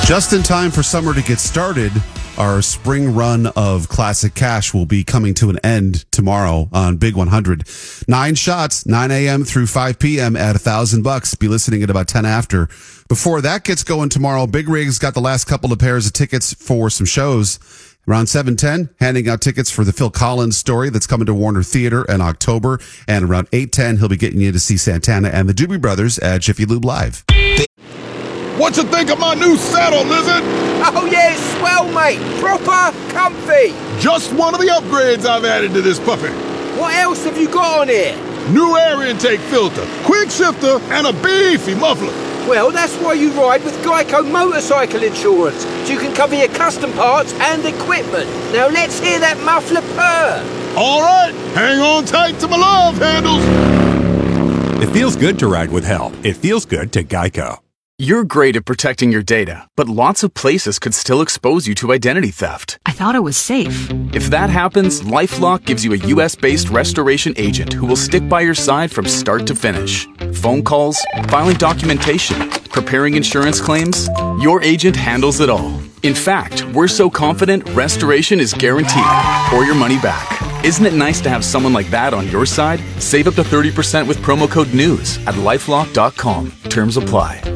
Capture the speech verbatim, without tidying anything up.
Just in time for summer to get started, our spring run of Classic Cash will be coming to an end tomorrow on Big one hundred. Nine shots, nine a.m. through five p.m. at a thousand bucks. Be listening at about ten after. Before that gets going tomorrow, Big Rig's got the last couple of pairs of tickets for some shows. Around seven ten, handing out tickets for the Phil Collins story that's coming to Warner Theater in October. And around eight ten, he'll be getting you to see Santana and the Doobie Brothers at Jiffy Lube Live. What you think of my new saddle, Lizard? Oh, yeah, swell, mate. Proper comfy. Just one of the upgrades I've added to this puppy. What else have you got on here? New air intake filter, quick shifter, and a beefy muffler. Well, that's why you ride with Geico Motorcycle Insurance, so you can cover your custom parts and equipment. Now let's hear that muffler purr. All right, hang on tight to my love handles. It feels good to ride with help. It feels good to Geico. You're great at protecting your data, but lots of places could still expose you to identity theft. I thought it was safe. If that happens, LifeLock gives you a U S-based restoration agent who will stick by your side from start to finish. Phone calls, filing documentation, preparing insurance claims, your agent handles it all. In fact, we're so confident restoration is guaranteed or your money back. Isn't it nice to have someone like that on your side? Save up to thirty percent with promo code NEWS at lifelock dot com. Terms apply.